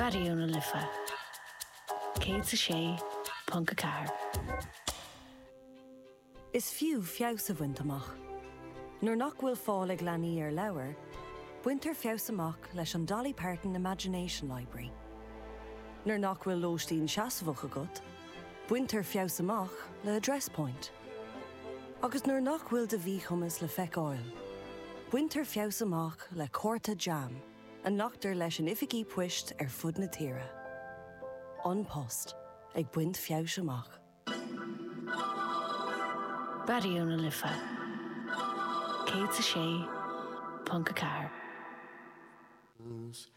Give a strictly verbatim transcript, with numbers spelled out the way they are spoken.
Bariúna lifa. Céad sa sé, punca car. Is fiú fiaus a bhaint amach. Nuair nach bhfuil fáil ag leanaí ar leabhar, buintear fiaus amach leis an Dolly Parton Imagination Library. Nuair nach bhfuil lóistín seasamhacha agat, buintear fiaus amach le Address Point. Agus nuair nach bhfuil de bhí chumas le feiceáil, buintear fiaus amach le Córta Jam, an nachtar leis an ifigí puist ar fud na tíre. An post ag buint fiaus amach. Bariúna lifa. Céad sa sé, punca car.